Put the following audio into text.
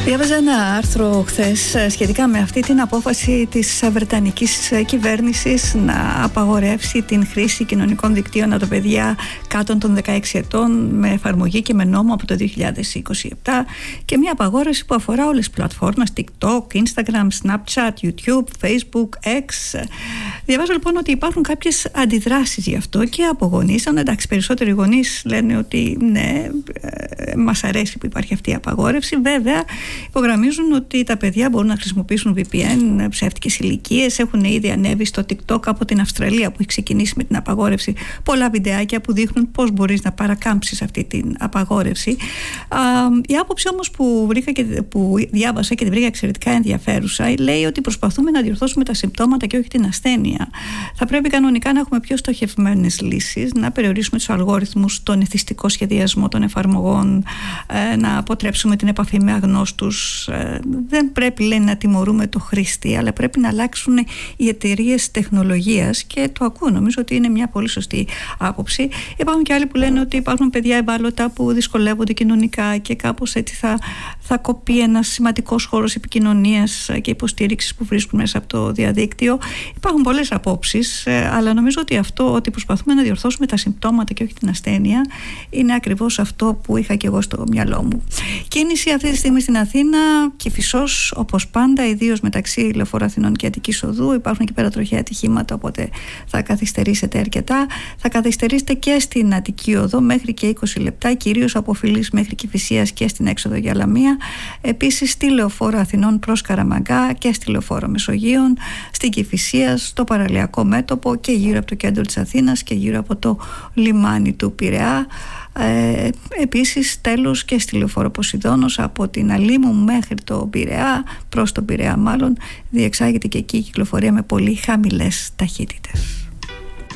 Διάβαζα ένα άρθρο χθες σχετικά με αυτή την απόφαση της βρετανικής κυβέρνησης να απαγορεύσει την χρήση κοινωνικών δικτύων από τα παιδιά κάτω των 16 ετών με εφαρμογή και με νόμο από το 2027, και μια απαγόρευση που αφορά όλες τις πλατφόρμες TikTok, Instagram, Snapchat, YouTube, Facebook, X. Διαβάζω λοιπόν ότι υπάρχουν κάποιες αντιδράσεις γι' αυτό και από γονείς. Εντάξει, περισσότεροι γονείς λένε ότι ναι, μας αρέσει που υπάρχει αυτή η απαγόρευση. Βέβαια, υπογραμμίζουν ότι τα παιδιά μπορούν να χρησιμοποιήσουν VPN, ψεύτικες ηλικίες. Έχουν ήδη ανέβει στο TikTok από την Αυστραλία, που έχει ξεκινήσει με την απαγόρευση, πολλά βιντεάκια που δείχνουν πώς μπορείς να παρακάμψεις αυτή την απαγόρευση. Η άποψη όμως που διάβασα και την βρήκα εξαιρετικά ενδιαφέρουσα λέει ότι προσπαθούμε να διορθώσουμε τα συμπτώματα και όχι την ασθένεια. Θα πρέπει κανονικά να έχουμε πιο στοχευμένες λύσεις, να περιορίσουμε τους αλγόριθμους, τον εθιστικό σχεδιασμό των εφαρμογών, να αποτρέψουμε την επαφή με αγνώστους. Δεν πρέπει, λέει, να τιμωρούμε το χρήστη, αλλά πρέπει να αλλάξουν οι εταιρείες τεχνολογίας, και το ακούω. Νομίζω ότι είναι μια πολύ σωστή άποψη. Υπάρχουν και άλλοι που λένε ότι υπάρχουν παιδιά ευάλωτα που δυσκολεύονται κοινωνικά και κάπως έτσι θα κοπεί ένας σημαντικός χώρος επικοινωνίας και υποστήριξης που βρίσκουν μέσα από το διαδίκτυο. Υπάρχουν πολλές απόψεις, αλλά νομίζω ότι αυτό, ότι προσπαθούμε να διορθώσουμε τα συμπτώματα και όχι την ασθένεια, είναι ακριβώς αυτό που είχα και εγώ στο μυαλό μου. Κίνηση αυτή τη στιγμή στην Αθήνα, Κηφισός, όπως πάντα, ιδίως μεταξύ Λεωφόρου Αθηνών και Αττικής Οδού. Υπάρχουν εκεί πέρα τροχαία ατυχήματα, οπότε θα καθυστερήσετε αρκετά. Θα καθυστερήσετε και στην Αττική Οδό μέχρι και 20 λεπτά, κυρίως από Φιλής μέχρι Κηφισίας και στην έξοδο για Λαμία. Επίσης στη Λεωφόρο Αθηνών προς Καραμαγκά και στη Λεωφόρο Μεσογείων, στην Κηφισία, στο παραλιακό μέτωπο και γύρω από το κέντρο της Αθήνας και γύρω από το λιμάνι του Πειραιά. Επίσης τέλος και στη Λεωφόρο Ποσειδώνος από την Αλήμου μέχρι το Πειραιά, προς τον Πειραιά μάλλον, διεξάγεται και εκεί η κυκλοφορία με πολύ χαμηλές ταχύτητες.